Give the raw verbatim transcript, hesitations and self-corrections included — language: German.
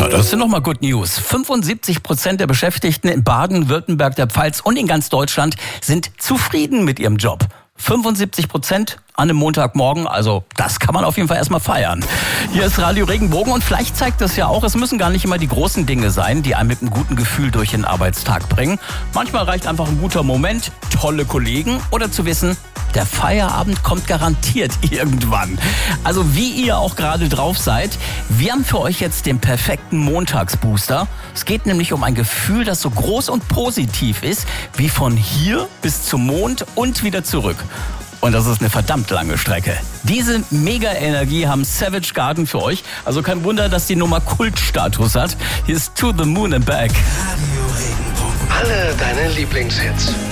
das sind nochmal Good News. fünfundsiebzig Prozent der Beschäftigten in Baden-Württemberg, der Pfalz und in ganz Deutschland sind zufrieden mit ihrem Job. fünfundsiebzig Prozent an einem Montagmorgen, also das kann man auf jeden Fall erstmal feiern. Hier ist Radio Regenbogen und vielleicht zeigt das ja auch, es müssen gar nicht immer die großen Dinge sein, die einem mit einem guten Gefühl durch den Arbeitstag bringen. Manchmal reicht einfach ein guter Moment, tolle Kollegen oder zu wissen, der Feierabend kommt garantiert irgendwann. Also wie ihr auch gerade drauf seid, wir haben für euch jetzt den perfekten Montagsbooster. Es geht nämlich um ein Gefühl, das so groß und positiv ist, wie von hier bis zum Mond und wieder zurück. Und das ist eine verdammt lange Strecke. Diese Mega-Energie haben Savage Garden für euch. Also kein Wunder, dass die Nummer Kultstatus hat. Hier ist To the Moon and Back. Alle deine Lieblingshits.